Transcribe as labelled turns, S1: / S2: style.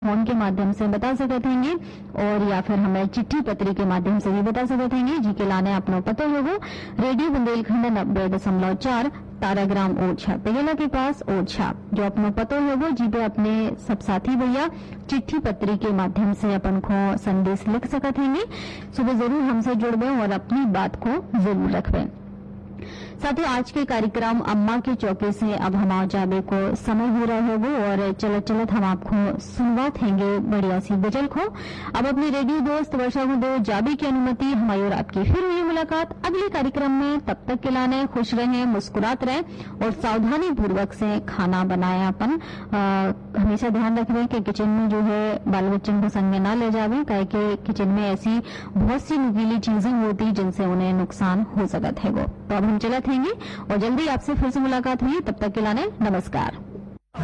S1: Phone के माध्यम से बता सकते हैं और या फिर हमें चिट्ठी पत्री के माध्यम से भी बता सकते हैं। जी के लाने अपनो पतो होगो रेडियो बुंदेलखंड 90.4 ताराग्राम ओरछा पेगेला के पास ओरछा। जो अपनो पतो होगो जी पे अपने सब साथी भैया चिट्ठी पत्री के माध्यम से अपन को संदेश लिख सकते हैं। सुबह जरूर हमसे जुड़बे और अपनी बात को जरूर रखबे। साथियों आज के कार्यक्रम अम्मा के चौके से अब हम आ जाबे को समय हो रहा होगा और चलत चलत हम आपको सुनवा देंगे बढ़िया सी गजल को। अब अपनी रेडियो दोस्त वर्षा को दो जाबे की अनुमति। हमारी और आपकी फिर हुई मुलाकात अगले कार्यक्रम में। तब तक के लाने खुश रहें, मुस्कुरात रहें और सावधानी पूर्वक से खाना बनाए। अपन हमेशा ध्यान रखें कि किचन में जो है बाल बच्चों को संग में ना ले जावे, कहे कि किचन में ऐसी बहुत सी नुकीली चीजें होती जिनसे उन्हें नुकसान हो सकता है। तो अब हम चलत हैं और जल्दी आपसे फिर से मुलाकात हुई। तब तक के लाने नमस्कार।